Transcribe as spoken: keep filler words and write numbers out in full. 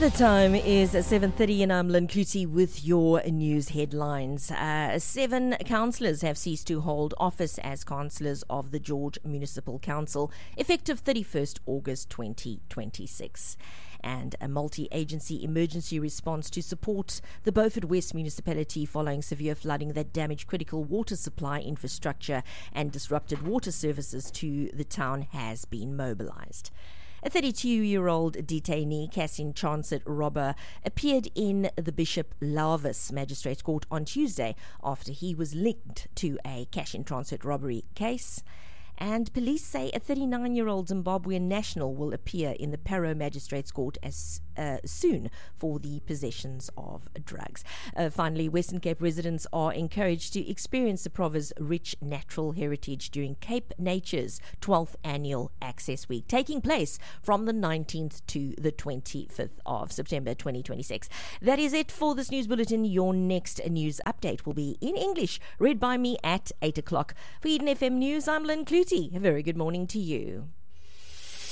The time is seven thirty and I'm Lynn Clutie with your news headlines. Uh, seven councillors have ceased to hold office as councillors of the George Municipal Council effective thirty-first August twenty twenty-six. And a multi-agency emergency response to support the Beaufort West municipality following severe flooding that damaged critical water supply infrastructure and disrupted water services to the town has been mobilised. A thirty-two-year-old detainee, Cassin Chancet Robber, appeared in the Bishop Larvis Magistrates Court on Tuesday after he was linked to a cash-in-transit robbery case. And police say a thirty-nine-year-old Zimbabwean national will appear in the Parow Magistrates Court as uh, soon for the possessions of drugs. Uh, finally, Western Cape residents are encouraged to experience the province's rich natural heritage during Cape Nature's twelfth Annual Access Week, taking place from the nineteenth to the twenty-fifth of September twenty twenty-six. That is it for this news bulletin. Your next news update will be in English, read by me at eight o'clock. For Eden F M News, I'm Lynn Clutie. A very good morning to you.